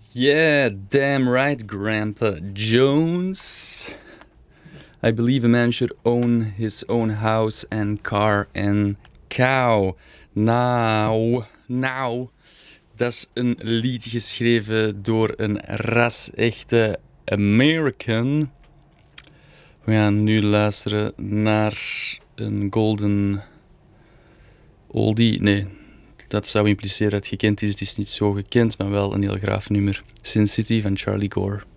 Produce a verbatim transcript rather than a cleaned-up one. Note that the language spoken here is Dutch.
Yeah, damn right, Grandpa Jones. I believe a man should own his own house and car and cow. Nou, nou. Dat is een lied geschreven door een ras-echte American. We gaan nu luisteren naar een golden oldie. Nee, dat zou impliceren dat het gekend is. Het is niet zo gekend, maar wel een heel graaf nummer. Sin City van Charlie Gore.